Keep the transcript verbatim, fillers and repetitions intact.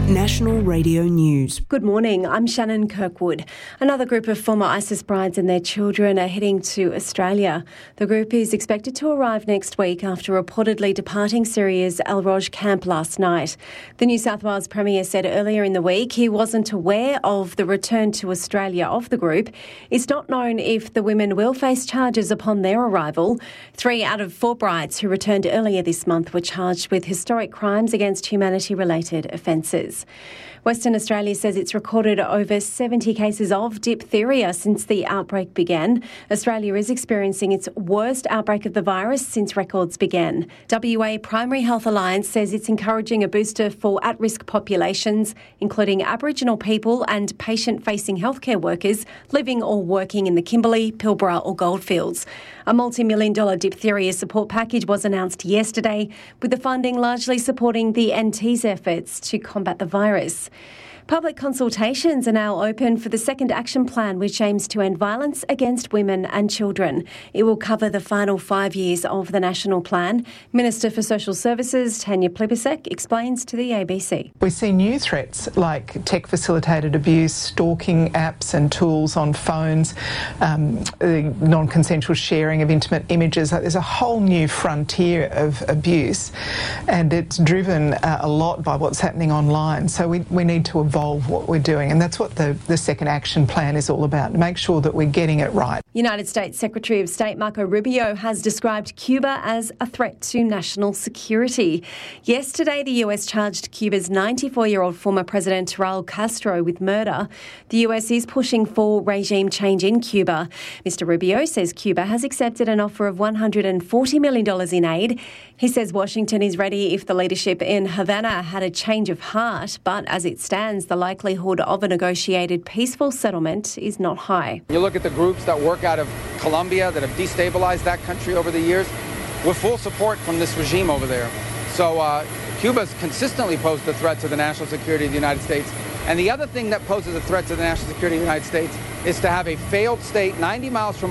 National Radio News. Good morning, I'm Shannon Kirkwood. Another group of former ISIS brides and their children are heading to Australia. The group is expected to arrive next week after reportedly departing Syria's Al Roj camp last night. The New South Wales Premier said earlier in the week he wasn't aware of the return to Australia of the group. It's not known if the women will face charges upon their arrival. Three out of four brides who returned earlier this month were charged with historic crimes against humanity-related offences. Western Australia says it's recorded over seventy cases of diphtheria since the outbreak began. Australia is experiencing its worst outbreak of the virus since records began. W A Primary Health Alliance says it's encouraging a booster for at-risk populations, including Aboriginal people and patient-facing healthcare workers living or working in the Kimberley, Pilbara or Goldfields. A multi-million dollar diphtheria support package was announced yesterday, with the funding largely supporting the N T's efforts to combat the virus. Public consultations are now open for the second action plan, which aims to end violence against women and children. It will cover the final five years of the national plan. Minister for Social Services, Tanya Plibersek, explains to the A B C. We see new threats like tech-facilitated abuse, stalking apps and tools on phones, um, non-consensual sharing of intimate images. There's a whole new frontier of abuse, and it's driven uh, a lot by what's happening online. So we, we need to evolve what we're doing, and that's what the, the second action plan is all about, to make sure that we're getting it right. United States Secretary of State Marco Rubio has described Cuba as a threat to national security. Yesterday, the U S charged Cuba's ninety-four-year-old former President Raul Castro with murder. The U S is pushing for regime change in Cuba. Mister Rubio says Cuba has accepted an offer of one hundred forty million dollars in aid. He says Washington is ready if the leadership in Havana had a change of heart, but as it stands, the likelihood of a negotiated peaceful settlement is not high. You look at the groups that work out of Colombia that have destabilized that country over the years, with full support from this regime over there. So uh, Cuba's consistently posed a threat to the national security of the United States. And the other thing that poses a threat to the national security of the United States is to have a failed state ninety miles from